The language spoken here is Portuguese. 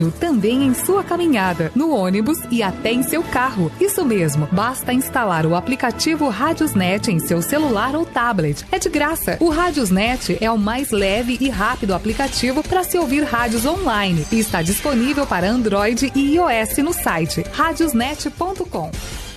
também em sua caminhada, no ônibus e até em seu carro. Isso mesmo, basta instalar o aplicativo Radiosnet em seu celular ou tablet. É de graça. O Radiosnet é o mais leve e rápido aplicativo para se ouvir rádios online e está disponível para Android e iOS no site radiosnet.com.